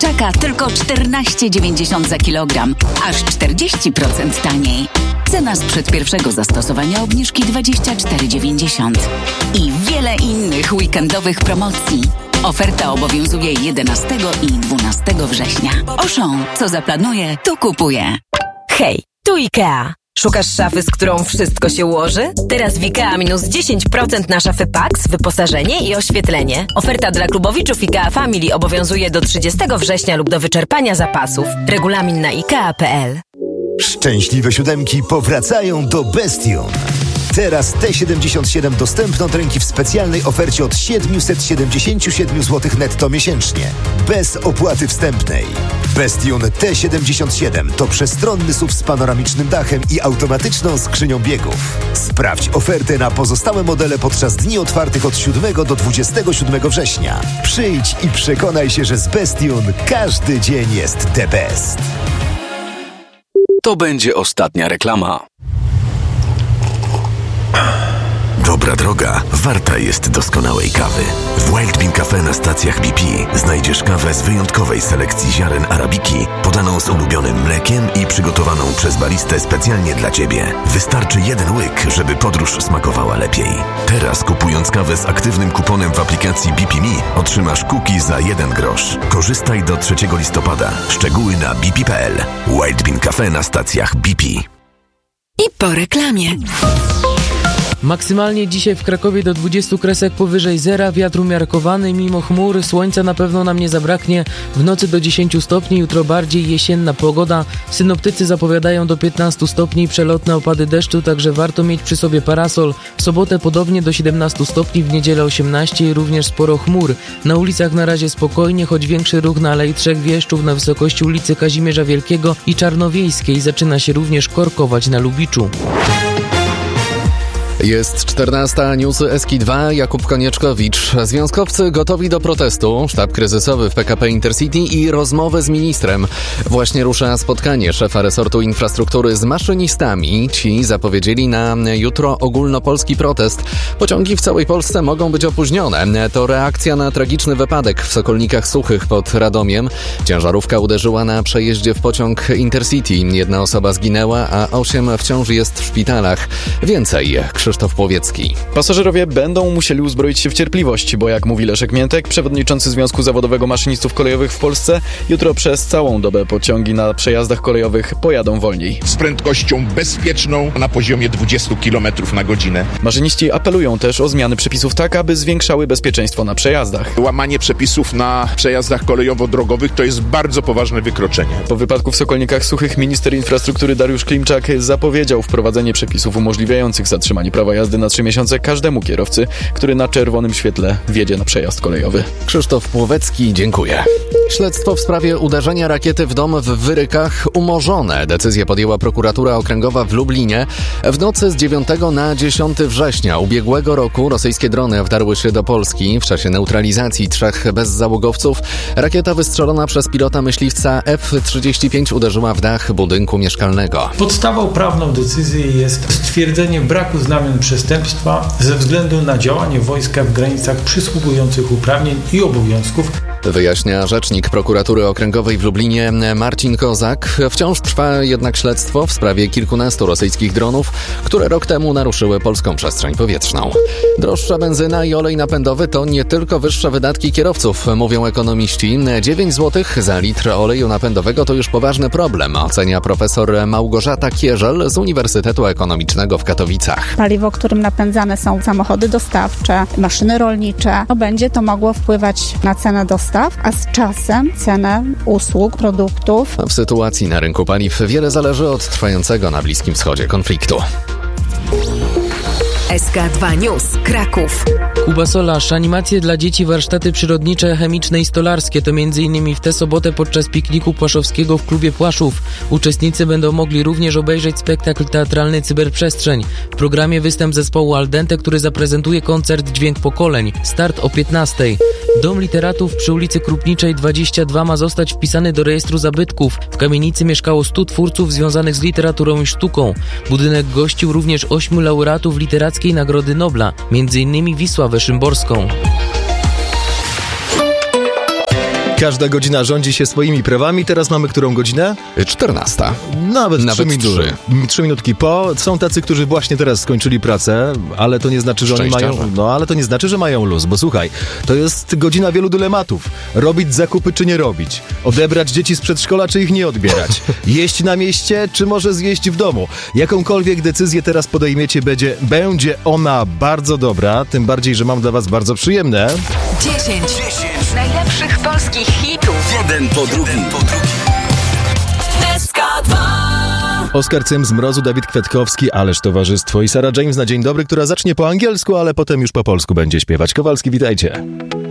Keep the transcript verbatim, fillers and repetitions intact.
kurczaka tylko czternaście dziewięćdziesiąt za kilogram, aż czterdzieści procent taniej. Cena sprzed pierwszego zastosowania obniżki dwadzieścia cztery dziewięćdziesiąt. I wiele innych weekendowych promocji. Oferta obowiązuje jedenastego i dwunastego września. Auchan, co zaplanuje, to kupuje. Hej, tu IKEA. Szukasz szafy, z którą wszystko się ułoży? Teraz w IKEA minus dziesięć procent na szafy Pax, wyposażenie i oświetlenie. Oferta dla klubowiczów IKEA Family obowiązuje do trzydziestego września lub do wyczerpania zapasów. Regulamin na ikea kropka p l. Szczęśliwe siódemki powracają do Bestion. Teraz T siedemdziesiąt siedem dostępne od ręki w specjalnej ofercie od siedemset siedemdziesiąt siedem złotych netto miesięcznie. Bez opłaty wstępnej. Bestion T siedemdziesiąt siedem to przestronny S U V z panoramicznym dachem i automatyczną skrzynią biegów. Sprawdź ofertę na pozostałe modele podczas dni otwartych od siódmego do dwudziestego siódmego września. Przyjdź i przekonaj się, że z Bestion każdy dzień jest the best. To będzie ostatnia reklama. Dobra droga warta jest doskonałej kawy. W Wild Bean Cafe na stacjach B P znajdziesz kawę z wyjątkowej selekcji ziaren arabiki, podaną z ulubionym mlekiem i przygotowaną przez baristę specjalnie dla Ciebie. Wystarczy jeden łyk, żeby podróż smakowała lepiej. Teraz kupując kawę z aktywnym kuponem w aplikacji B P Me otrzymasz cookie za jeden grosz. Korzystaj do trzeciego listopada. Szczegóły na b p kropka p l. Wild Bean Cafe na stacjach B P. I po reklamie. Maksymalnie dzisiaj w Krakowie do dwudziestu kresek powyżej zera, wiatr umiarkowany, mimo chmur, słońca na pewno nam nie zabraknie, w nocy do dziesięciu stopni, jutro bardziej jesienna pogoda, synoptycy zapowiadają do piętnastu stopni, przelotne opady deszczu, także warto mieć przy sobie parasol, w sobotę podobnie do siedemnastu stopni, w niedzielę osiemnaście i również sporo chmur, na ulicach na razie spokojnie, choć większy ruch na Alei Trzech Wieszczów na wysokości ulicy Kazimierza Wielkiego i Czarnowiejskiej, zaczyna się również korkować na Lubiczu. Jest czternasta, newsy S K dwa, Jakub Konieczkowicz. Związkowcy gotowi do protestu, sztab kryzysowy w P K P Intercity i rozmowy z ministrem. Właśnie rusza spotkanie szefa resortu infrastruktury z maszynistami. Ci zapowiedzieli na jutro ogólnopolski protest. Pociągi w całej Polsce mogą być opóźnione. To reakcja na tragiczny wypadek w Sokolnikach Suchych pod Radomiem. Ciężarówka uderzyła na przejeździe w pociąg Intercity. Jedna osoba zginęła, a osiem wciąż jest w szpitalach. Więcej Krzysztof Płowiecki. Pasażerowie będą musieli uzbroić się w cierpliwość, bo jak mówi Leszek Miętek, przewodniczący Związku Zawodowego Maszynistów Kolejowych w Polsce, jutro przez całą dobę pociągi na przejazdach kolejowych pojadą wolniej. Z prędkością bezpieczną na poziomie dwudziestu kilometrów na godzinę. Maszyniści apelują też o zmiany przepisów tak, aby zwiększały bezpieczeństwo na przejazdach. Łamanie przepisów na przejazdach kolejowo-drogowych to jest bardzo poważne wykroczenie. Po wypadku w Sokolnikach Suchych minister infrastruktury Dariusz Klimczak zapowiedział wprowadzenie przepisów umożliwiających zatrzymanie prawa jazdy na trzy miesiące każdemu kierowcy, który na czerwonym świetle wjedzie na przejazd kolejowy. Krzysztof Płowiecki, dziękuję. Śledztwo w sprawie uderzenia rakiety w dom w Wyrykach umorzone. Decyzję podjęła prokuratura okręgowa w Lublinie. W nocy z dziewiątego na dziesiąty września ubiegłego roku rosyjskie drony wdarły się do Polski. W czasie neutralizacji trzech bezzałogowców rakieta wystrzelona przez pilota myśliwca F trzydzieści pięć uderzyła w dach budynku mieszkalnego. Podstawą prawną decyzji jest stwierdzenie braku znamion przestępstwa ze względu na działanie wojska w granicach przysługujących uprawnień i obowiązków. Wyjaśnia rzecznik prokuratury okręgowej w Lublinie Marcin Kozak. Wciąż trwa jednak śledztwo w sprawie kilkunastu rosyjskich dronów, które rok temu naruszyły polską przestrzeń powietrzną. Droższa benzyna i olej napędowy to nie tylko wyższe wydatki kierowców, mówią ekonomiści. dziewięć złotych za litr oleju napędowego to już poważny problem, ocenia profesor Małgorzata Kierzel z Uniwersytetu Ekonomicznego w Katowicach. Paliwo, którym napędzane są samochody dostawcze, maszyny rolnicze, no będzie to mogło wpływać na cenę dostaw, a z czasem cenę usług, produktów. W sytuacji na rynku paliw wiele zależy od trwającego na Bliskim Wschodzie konfliktu. S K dwa News, Kraków. Kuba Solarz, animacje dla dzieci, warsztaty przyrodnicze, chemiczne i stolarskie to m.in. w tę sobotę podczas pikniku płaszowskiego w klubie Płaszów. Uczestnicy będą mogli również obejrzeć spektakl teatralny Cyberprzestrzeń. W programie występ zespołu Al Dente, który zaprezentuje koncert Dźwięk Pokoleń. Start o piętnastej. Dom Literatów przy ulicy Krupniczej dwadzieścia dwa ma zostać wpisany do rejestru zabytków. W kamienicy mieszkało stu twórców związanych z literaturą i sztuką. Budynek gościł również ośmiu laureatów literackiej Nagrody Nobla, między innymi Wisławę Szymborską. Każda godzina rządzi się swoimi prawami. Teraz mamy którą godzinę? czternasta. Nawet, Nawet trzy minuty. trzy. Trzy minutki po. Są tacy, którzy właśnie teraz skończyli pracę, ale to nie znaczy, że oni mają... No, ale to nie znaczy, że mają luz, bo słuchaj, to jest godzina wielu dylematów. Robić zakupy, czy nie robić? Odebrać dzieci z przedszkola, czy ich nie odbierać? Jeść na mieście, czy może zjeść w domu? Jakąkolwiek decyzję teraz podejmiecie, będzie, będzie ona bardzo dobra, tym bardziej, że mam dla was bardzo przyjemne... dziesięć najlepszych polskich hitów. Jeden po drugim. Po drugim. S K dwa. Oskar Cym z Mrozu, Dawid Kwiatkowski, Ależ Towarzystwo i Sarah James na dzień dobry, która zacznie po angielsku, ale potem już po polsku będzie śpiewać. Kowalski, witajcie.